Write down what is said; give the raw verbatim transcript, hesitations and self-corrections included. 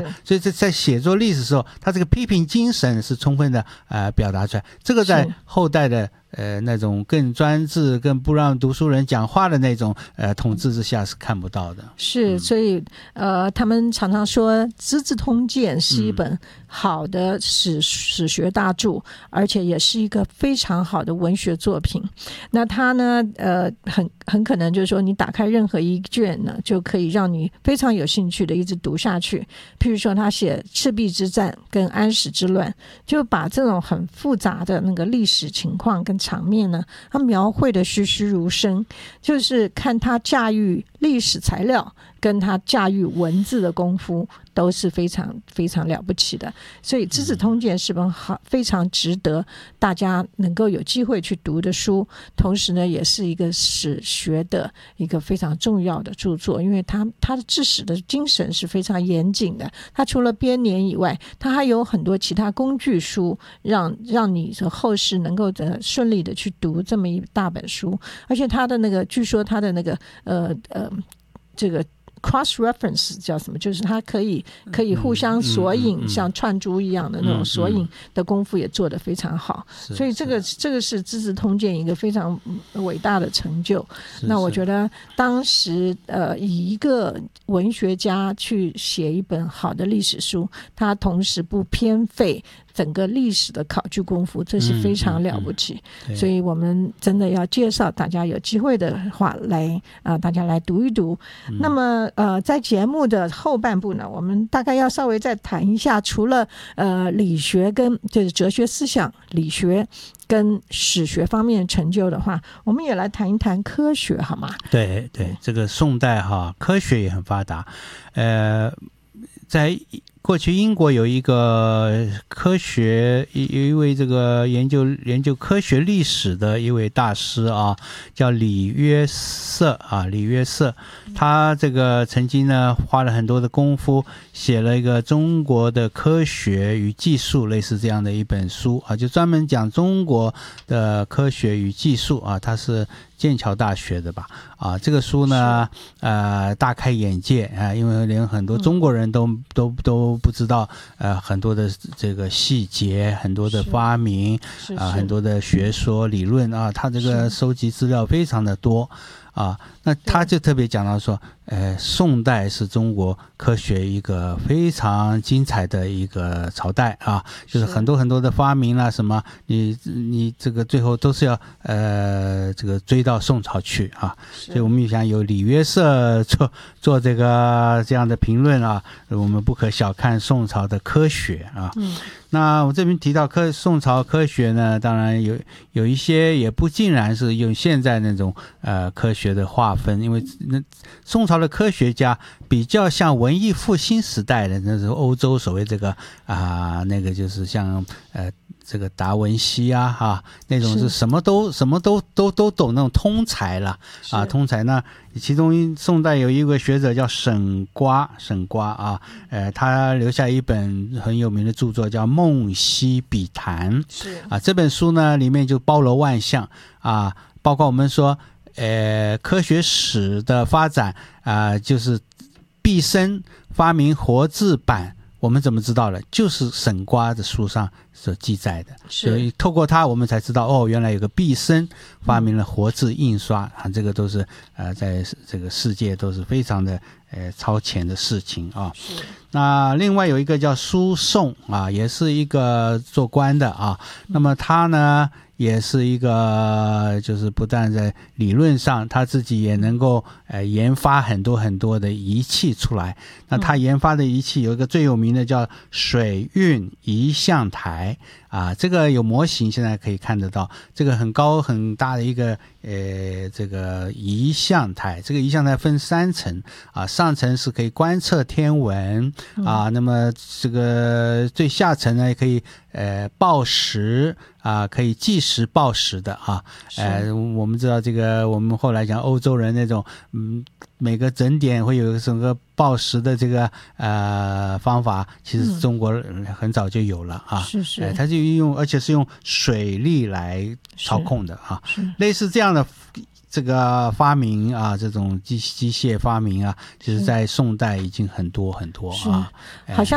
所以在写作历史的时候，他这个批评精神是充分的呃表达出来，这个在后代的呃那种更专制、更不让读书人讲话的那种呃统治之下是看不到的。 是，所以呃，他们常常说《资治通鉴》是一本好的史史学大著，而且也是一个非常好的文学作品。那它呢，呃，很很可能就是说，你打开任何一卷呢，就可以让你非常有兴趣的一直读下去。譬如说，他写赤壁之战跟安史之乱，就把这种很复杂的那个历史情况跟场面呢，他描绘的栩栩如生，就是看他驾驭历史材料跟他驾驭文字的功夫都是非常非常了不起的。所以《资治通鉴》是本好非常值得大家能够有机会去读的书，同时呢也是一个史学的一个非常重要的著作，因为它它的治史的精神是非常严谨的。它除了编年以外，它还有很多其他工具书，让让你后世能够顺利的去读这么一大本书。而且它的那个，据说它的那个呃呃这个cross reference 叫什么，就是它可以可以互相索引，嗯嗯嗯、像串珠一样的那种索引的功夫也做得非常好，嗯嗯、所以这个这个是《资治通鉴》一个非常伟大的成就。那我觉得当时呃以一个文学家去写一本好的历史书，他同时不偏废整个历史的考据功夫，这是非常了不起。嗯嗯嗯、所以我们真的要介绍大家有机会的话来啊、呃，大家来读一读。嗯、那么呃，在节目的后半部呢，我们大概要稍微再谈一下，除了呃理学跟就是哲学思想、理学跟史学方面成就的话，我们也来谈一谈科学，好吗？ 对对，这个宋代哈，科学也很发达，呃，在过去英国有一个科学一一位这个研究研究科学历史的一位大师啊，叫李约瑟啊，李约瑟，他这个曾经呢花了很多的功夫写了一个中国的科学与技术类似这样的一本书啊，就专门讲中国的科学与技术啊，他是剑桥大学的吧啊，这个书呢呃大开眼界啊，因为连很多中国人都、嗯、都都不知道呃很多的这个细节，很多的发明啊、呃，很多的学说理论啊，他这个收集资料非常的多啊。那他就特别讲到说，呃，宋代是中国科学一个非常精彩的一个朝代啊，就是很多很多的发明啦什么，你你这个最后都是要呃这个追到宋朝去啊。所以我们想有李约瑟做做这个这样的评论啊，我们不可小看宋朝的科学啊。嗯，那我这边提到科宋朝科学呢，当然有有一些也不尽然是用现在那种呃科学的划分，因为那宋朝的科学家比较像文艺复兴时代的那种欧洲所谓这个啊、呃、那个就是像呃这个达文西啊哈那种是什么都什么都都都懂那种通才了啊，通才呢，其中宋代有一个学者叫沈瓜，沈瓜啊，呃，他留下一本很有名的著作叫《梦溪笔谈》，是啊，这本书呢里面就包罗万象啊，包括我们说呃科学史的发展啊、呃，就是毕生发明活字版。我们怎么知道了？就是沈瓜的书上所记载的，所以透过它我们才知道哦，原来有个毕生发明了活字印刷、嗯、啊，这个都是呃在这个世界都是非常的呃超前的事情啊。是。那另外有一个叫苏颂啊，也是一个做官的啊，那么他呢也是一个就是不但在理论上他自己也能够呃研发很多很多的仪器出来。那他研发的仪器有一个最有名的叫水运仪象台啊，这个有模型现在可以看得到，这个很高很大的一个呃这个仪象台，这个仪象台分三层啊，上层是可以观测天文啊，那么这个最下层呢可以呃报时啊，可以计时报时的啊，呃我们知道这个我们后来讲欧洲人那种嗯每个整点会有整个报时的这个呃方法，其实中国很早就有了啊，是是、呃，它就用而且是用水力来操控的啊，类似这样的这个发明啊，这种机机械发明啊，其实在宋代已经很多很多啊， 好像